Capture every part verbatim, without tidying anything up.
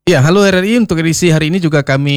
Ya, halo R R I, untuk edisi hari ini juga kami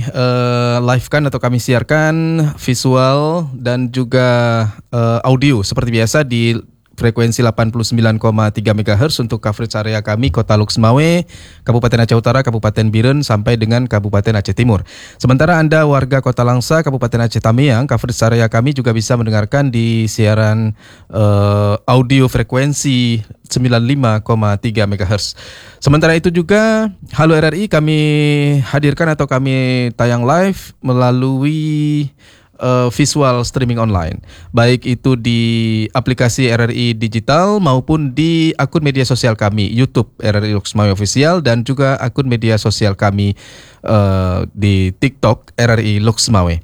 uh, live-kan atau kami siarkan visual dan juga uh, audio seperti biasa di frekuensi delapan puluh sembilan koma tiga megahertz untuk coverage area kami Kota Luxmawe, Kabupaten Aceh Utara, Kabupaten Biren sampai dengan Kabupaten Aceh Timur. Sementara Anda warga Kota Langsa, Kabupaten Aceh Tamiang, coverage area kami juga bisa mendengarkan di siaran uh, audio frekuensi sembilan puluh lima koma tiga megahertz. Sementara itu juga Halo R R I kami hadirkan atau kami tayang live melalui uh, visual streaming online, baik itu di aplikasi R R I Digital maupun di akun media sosial kami YouTube R R I Luxmawe Official dan juga akun media sosial kami uh, di TikTok R R I Luxmawe.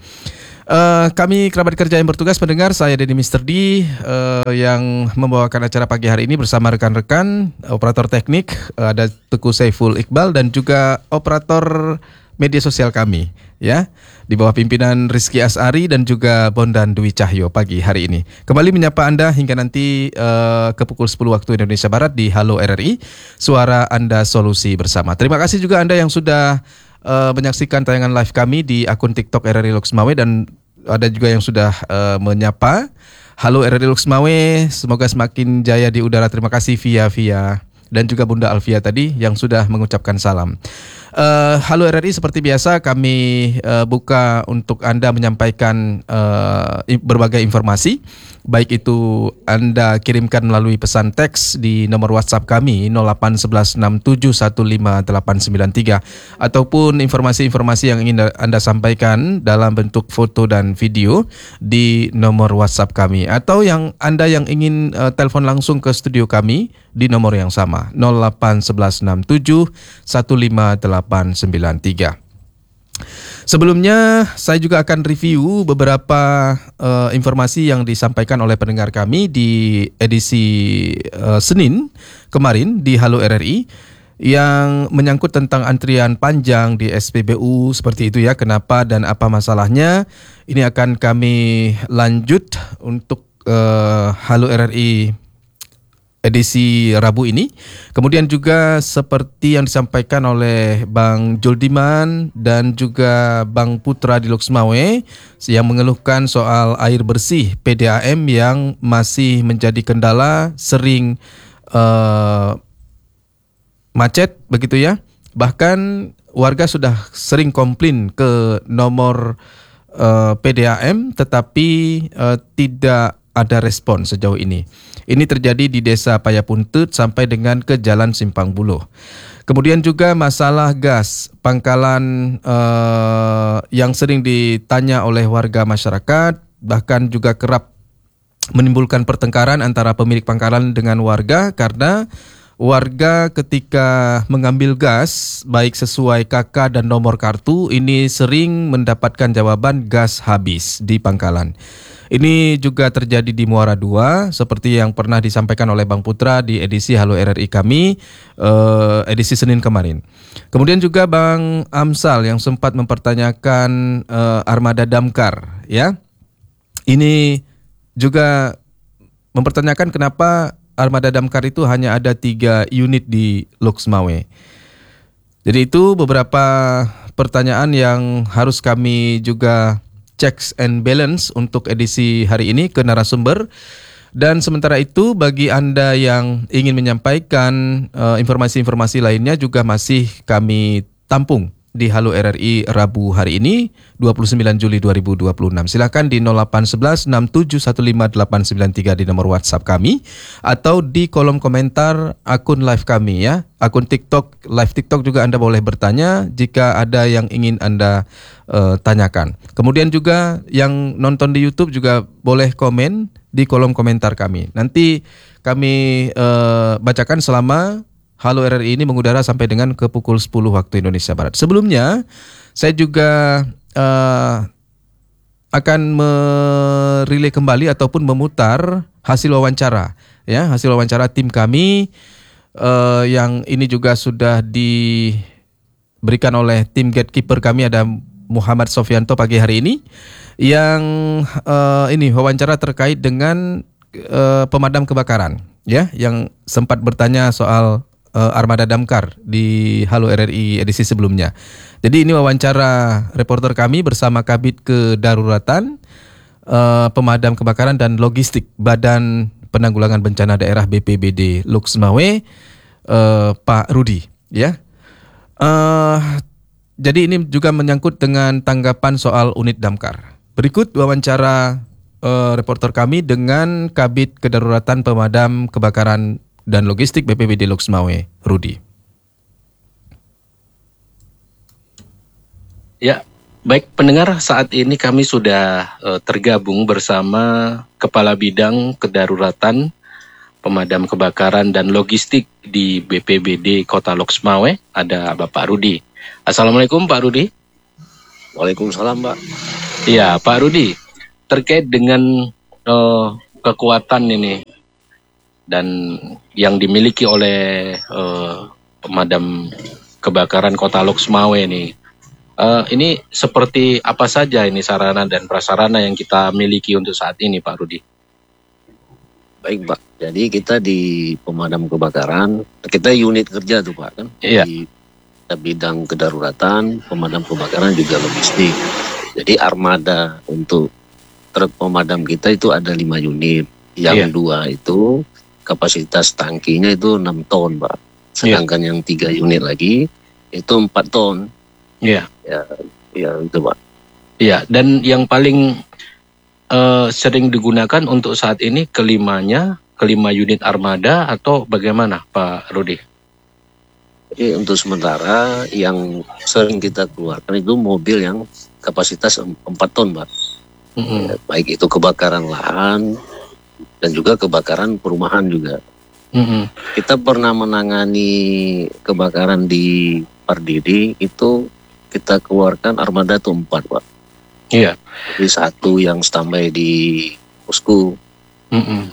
Uh, kami kerabat kerja yang bertugas pendengar, saya Denny Mister D uh, yang membawakan acara pagi hari ini bersama rekan-rekan operator teknik, uh, ada Teguh Saiful Iqbal dan juga operator media sosial kami, ya, di bawah pimpinan Rizky Asari dan juga Bondan Dwi Cahyo pagi hari ini. Kembali menyapa Anda hingga nanti uh, ke pukul sepuluh waktu Indonesia Barat di Halo R R I, suara Anda solusi bersama. Terima kasih juga Anda yang sudah uh, menyaksikan tayangan live kami di akun TikTok R R I Luxmawe dan ada juga yang sudah uh, menyapa. Halo R R I Luxmawe, semoga semakin jaya di udara. Terima kasih Via Via dan juga Bunda Alfia tadi yang sudah mengucapkan salam. Uh, Halo R R I, seperti biasa kami uh, buka untuk Anda menyampaikan uh, berbagai informasi, baik itu Anda kirimkan melalui pesan teks di nomor WhatsApp kami nol delapan satu satu enam tujuh satu lima delapan sembilan tiga ataupun informasi-informasi yang ingin Anda sampaikan dalam bentuk foto dan video di nomor WhatsApp kami, atau yang Anda yang ingin uh, telepon langsung ke studio kami di nomor yang sama nol delapan satu satu enam tujuh satu lima delapan sembilan tiga. Sebelumnya saya juga akan review beberapa uh, informasi yang disampaikan oleh pendengar kami di edisi uh, Senin kemarin di Halo R R I yang menyangkut tentang antrian panjang di S P B U seperti itu ya, kenapa dan apa masalahnya. Ini akan kami lanjut untuk uh, Halo R R I edisi Rabu ini. Kemudian juga seperti yang disampaikan oleh Bang Juldiman dan juga Bang Putra di Luxmawe yang mengeluhkan soal air bersih P D A M yang masih menjadi kendala, sering uh, macet begitu ya. Bahkan warga sudah sering komplain ke nomor uh, P D A M tetapi uh, tidak ada respon sejauh ini. Ini terjadi di Desa Payapuntut sampai dengan ke Jalan Simpang Buluh. Kemudian juga masalah gas, pangkalan uh, yang sering ditanya oleh warga masyarakat, bahkan juga kerap menimbulkan pertengkaran antara pemilik pangkalan dengan warga karena warga ketika mengambil gas, baik sesuai K K dan nomor kartu, ini sering mendapatkan jawaban gas habis di pangkalan. Ini juga terjadi di Muara dua, seperti yang pernah disampaikan oleh Bang Putra di edisi Halo R R I kami, uh, edisi Senin kemarin. Kemudian juga Bang Amsal yang sempat mempertanyakan uh, armada damkar, ya. Ini juga mempertanyakan kenapa armada damkar itu hanya ada tiga unit di Luxmawe. Jadi itu beberapa pertanyaan yang harus kami juga checks and balance untuk edisi hari ini ke narasumber. Dan sementara itu bagi Anda yang ingin menyampaikan uh, informasi-informasi lainnya juga masih kami tampung di Halo R R I Rabu hari ini dua puluh sembilan Juli dua ribu dua puluh enam. Silakan di nol delapan satu satu enam tujuh satu lima delapan sembilan tiga di nomor WhatsApp kami atau di kolom komentar akun live kami ya. Akun TikTok, live TikTok juga Anda boleh bertanya jika ada yang ingin Anda uh, tanyakan. Kemudian juga yang nonton di YouTube juga boleh komen di kolom komentar kami. Nanti kami uh, bacakan selama Halo R R I ini mengudara sampai dengan ke pukul sepuluh waktu Indonesia Barat. Sebelumnya, saya juga uh, akan merilai kembali ataupun memutar hasil wawancara, ya, hasil wawancara tim kami uh, yang ini juga sudah diberikan oleh tim gatekeeper kami, ada Muhammad Sofianto pagi hari ini, yang uh, ini wawancara terkait dengan uh, pemadam kebakaran, ya, yang sempat bertanya soal uh, armada damkar di Halo R R I edisi sebelumnya. Jadi ini wawancara reporter kami bersama Kabid Kedaruratan, uh, Pemadam Kebakaran dan Logistik Badan Penanggulangan Bencana Daerah B P B D Loksmawe, uh, Pak Rudi, ya. Uh, jadi ini juga menyangkut dengan tanggapan soal unit damkar. Berikut wawancara uh, reporter kami dengan Kabid Kedaruratan Pemadam Kebakaran dan Logistik B P B D Loksmawe, Rudi. Ya, baik pendengar, saat ini kami sudah uh, tergabung bersama Kepala Bidang Kedaruratan, Pemadam Kebakaran dan Logistik di B P B D Kota Loksmawe, ada Bapak Rudi. Assalamualaikum Pak Rudi. Waalaikumsalam Pak. Iya Pak Rudi, terkait dengan uh, kekuatan ini dan yang dimiliki oleh uh, Pemadam Kebakaran Kota Loksmawe ini. Uh, ini seperti apa saja ini sarana dan prasarana yang kita miliki untuk saat ini Pak Rudi? Baik Pak, jadi kita di Pemadam Kebakaran, kita unit kerja tuh Pak kan? Iya. Di bidang kedaruratan, pemadam kebakaran juga logistik. Jadi armada untuk truk pemadam kita itu ada lima unit. Yang Iya. dua itu kapasitas tangkinya itu enam ton Pak. Sedangkan yang tiga unit lagi itu empat ton. Iya. Ya, ya itu Pak. Iya, dan yang paling uh, sering digunakan untuk saat ini kelimanya, kelima unit armada atau bagaimana Pak Rudi? Jadi untuk sementara yang sering kita keluarkan itu mobil yang kapasitas empat ton Pak. Mm-hmm. Ya, baik itu kebakaran lahan dan juga kebakaran perumahan juga. Mm-hmm. Kita pernah menangani kebakaran di Pardidi itu kita keluarkan armada itu empat Pak. Iya. Jadi satu yang standby di posko. Mm-hmm.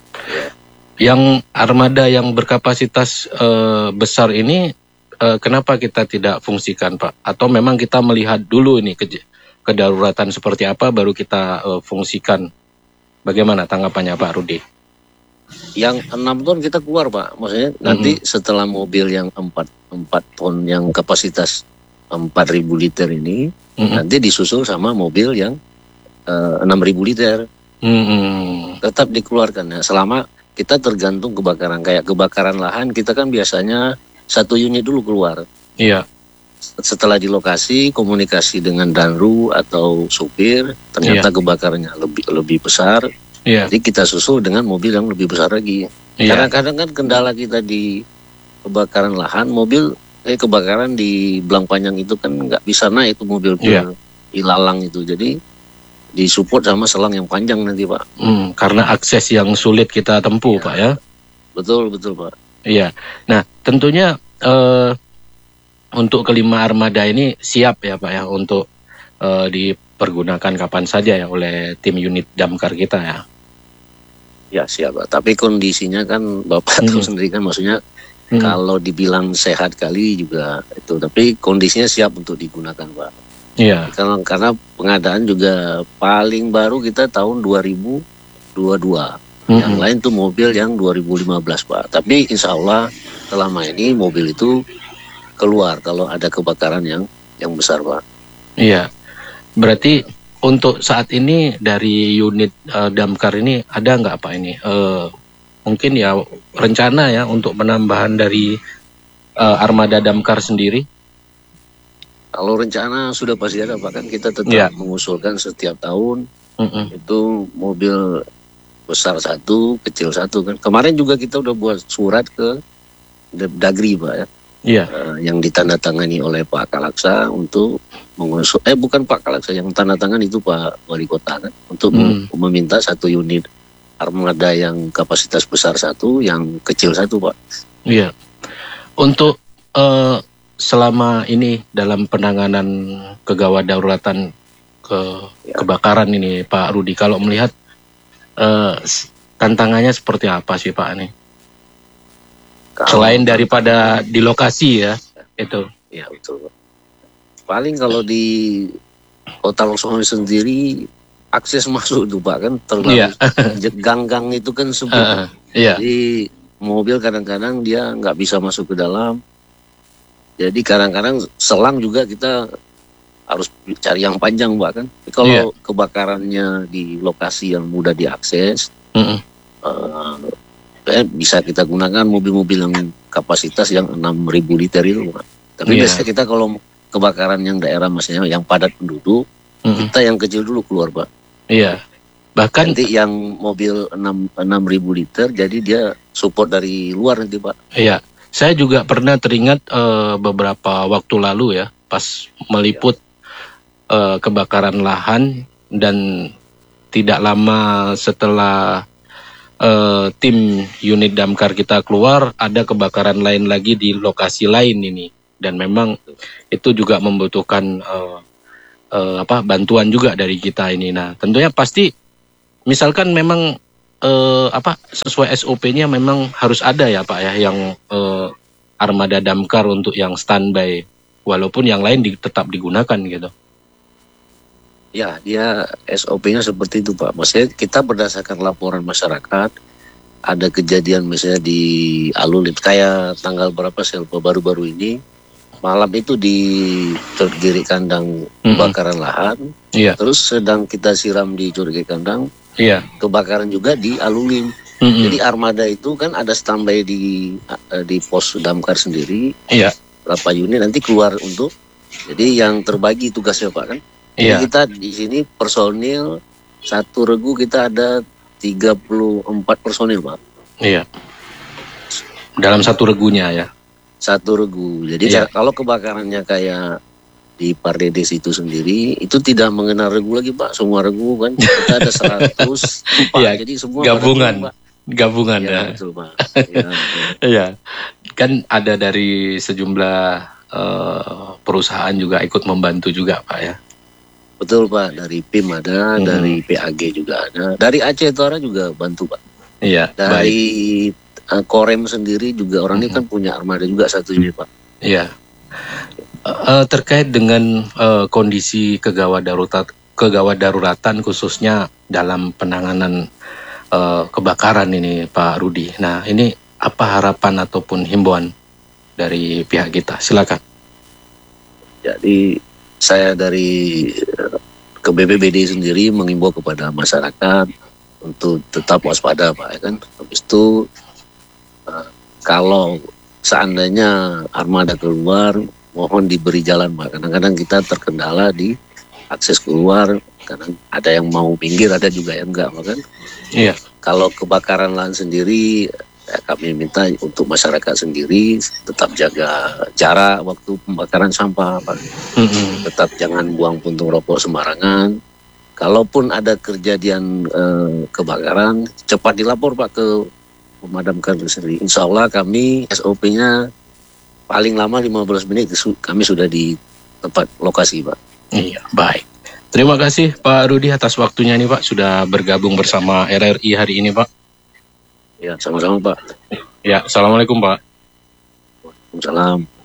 Yang armada yang berkapasitas uh, besar ini uh, kenapa kita tidak fungsikan Pak? Atau memang kita melihat dulu ini ke- kedaruratan seperti apa baru kita uh, fungsikan? Bagaimana tanggapannya Pak Rudi? Yang enam ton kita keluar Pak. Maksudnya nanti setelah mobil yang empat ton yang kapasitas empat ribu liter ini Mm-hmm. nanti disusul sama mobil yang uh, enam ribu liter. Mm-hmm. Tetap dikeluarkan ya selama kita tergantung kebakaran. Kayak kebakaran lahan kita kan biasanya satu unit dulu keluar. Iya. Setelah di lokasi komunikasi dengan danru atau supir, ternyata Iya. kebakarannya lebih lebih besar. Iya. Jadi kita susul dengan mobil yang lebih besar lagi. Iya. Kadang-kadang kan kendala kita di kebakaran lahan, mobil eh kebakaran di Belang Panjang itu kan nggak bisa naik itu mobil ke Iya. Ilalang itu. Jadi disupport sama selang yang panjang nanti Pak. Hmm, karena akses yang sulit kita tempuh Iya. Pak ya. Betul betul Pak. Iya. Nah tentunya eh, untuk kelima armada ini siap ya Pak ya untuk eh, dipergunakan kapan saja ya oleh tim unit damkar kita ya. Ya siap Pak. Tapi kondisinya kan Bapak tahu Hmm. sendiri kan, maksudnya Hmm. kalau dibilang sehat kali juga itu, tapi kondisinya siap untuk digunakan Pak. Iya. Karena, karena pengadaan juga paling baru kita tahun dua ribu dua puluh dua. Mm-mm. Yang lain tuh mobil yang dua ribu lima belas Pak. Tapi insya Allah selama ini mobil itu keluar kalau ada kebakaran yang yang besar Pak. Iya. Berarti untuk saat ini dari unit eh, damkar ini ada nggak Pak ini? Eh, mungkin ya rencana ya untuk penambahan dari eh, armada damkar sendiri? Kalau rencana sudah pasti ada Pak, kan kita tetap Iya. mengusulkan setiap tahun Mm-mm. itu mobil besar satu, kecil satu kan. Kemarin juga kita udah buat surat ke Dagri Pak ya. Iya. Uh, yang ditandatangani oleh Pak Kalaksa untuk mengusul, eh bukan Pak Kalaksa, yang tanda tangan itu Pak Wali Kota kan, untuk Hmm. mem- meminta satu unit armada yang kapasitas besar satu, yang kecil satu Pak. Iya. Untuk eh, selama ini dalam penanganan kegawat dauratan ke Ya. kebakaran ini Pak Rudi, kalau melihat eh, s- tantangannya seperti apa sih Pak ini? Kalau- Selain daripada di lokasi ya, itu. Ya betul Pak. Paling kalau di Kota Loksmawe sendiri akses masuk itu Pak kan terlalu Iya. gang-gang itu kan sempit. Heeh, iya. Jadi mobil kadang-kadang dia nggak bisa masuk ke dalam. Jadi kadang-kadang selang juga kita harus cari yang panjang, Pak, kan. Kalau Iya. kebakarannya di lokasi yang mudah diakses, Mm-mm. eh, eh, bisa kita gunakan mobil-mobil yang kapasitas yang enam ribu liter itu, Pak. Tapi Iya. biasanya kita kalau kebakaran yang daerah maksudnya yang padat penduduk, Mm-mm. kita yang kecil dulu keluar, Pak. Iya. Bahkan Nanti yang mobil enam ribu liter, jadi dia support dari luar nanti, Pak. iya, saya juga pernah teringat eh, beberapa waktu lalu ya, pas meliput eh, kebakaran lahan, dan tidak lama setelah eh, tim unit damkar kita keluar, ada kebakaran lain lagi di lokasi lain ini, dan memang itu juga membutuhkan eh, eh, apa bantuan juga dari kita ini. Nah, tentunya pasti misalkan memang eh, apa sesuai S O P-nya memang harus ada ya Pak ya, yang eh, armada damkar untuk yang standby, walaupun yang lain di, tetap digunakan gitu. Ya, dia S O P-nya seperti itu, Pak. Maksudnya kita berdasarkan laporan masyarakat, ada kejadian misalnya di Alulim, kayak tanggal berapa Selpa baru-baru ini, malam itu di Curug Kandang kebakaran lahan, Iya, terus sedang kita siram di Curug Kandang, iya. kebakaran juga di Alulim. Mm-mm. Jadi armada itu kan ada standby di eh, di pos damkar sendiri, Iya, berapa unit nanti keluar untuk, jadi yang terbagi tugasnya, Pak, kan. Jadi iya, kita di sini personil satu regu kita ada tiga puluh empat personil, Pak. iya. Dalam satu regunya ya. Satu regu. Jadi Iya. kalau kebakarannya kayak di Pardedes itu sendiri, itu tidak mengenal regu lagi, Pak. Semua regu kan. Kita ada seratus Pak. Iya, Jadi semua gabungan. pada regu, Pak. Gabungan Iya, ya. betul, Pak. Iya, betul. Iya. Kan ada dari sejumlah eh, perusahaan juga ikut membantu juga Pak ya. Betul, Pak. Dari P I M ada, Hmm. dari P A G juga ada. Dari Aceh Utara juga bantu, Pak. Iya, baik. Dari uh, Korem sendiri juga orang ini kan punya armada juga satu unit, Pak. Iya. Eh, terkait dengan eh, kondisi kegawat darurat kegawat daruratan khususnya dalam penanganan eh, kebakaran ini Pak Rudi. Nah, ini apa harapan ataupun himbauan dari pihak kita? Silakan. Jadi saya dari uh, ke B P B D sendiri mengimbau kepada masyarakat untuk tetap waspada, Pak, ya kan. Habis itu uh, kalau seandainya armada keluar, mohon diberi jalan, Pak. Kadang-kadang kita terkendala di akses keluar, kadang ada yang mau minggir, ada juga yang enggak, Pak, kan. Iya. Kalau kebakaran lahan sendiri, ya kami minta untuk masyarakat sendiri tetap jaga jarak waktu pembakaran sampah, Pak. Mm-mm. Tetap jangan buang puntung rokok sembarangan. Kalaupun ada kejadian eh, kebakaran, cepat dilapor, Pak, ke pemadam kebakaran sendiri. Insya Allah kami S O P-nya paling lama lima belas menit su- kami sudah di tempat lokasi, Pak. Iya, baik. Terima kasih Pak Rudi atas waktunya nih Pak, sudah bergabung bersama R R I hari ini Pak. Ya, sama-sama, Pak. Ya, Assalamualaikum Pak. Waalaikumsalam.